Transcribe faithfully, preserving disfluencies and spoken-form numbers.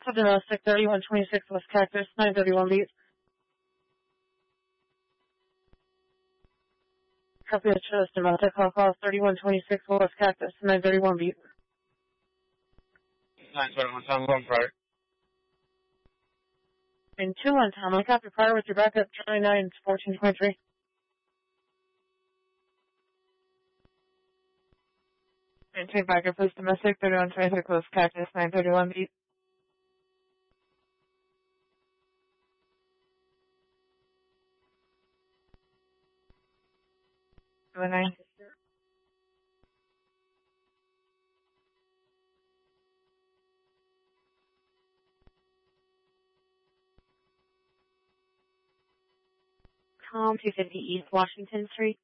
To domestic, thirty-one twenty-six West Cactus, nine thirty-one beat. Copy of Chillis, domestic, call call thirty-one twenty-six West Cactus, nine thirty-one beat. nine thirty-one, time one prior. And two on time, I copy prior with your backup, Charlie nine, fourteen twenty-three. And two backup, please, domestic, thirty-one twenty-six West Cactus, nine thirty-one beat. Seven nine. Tom, two fifty East Washington Street.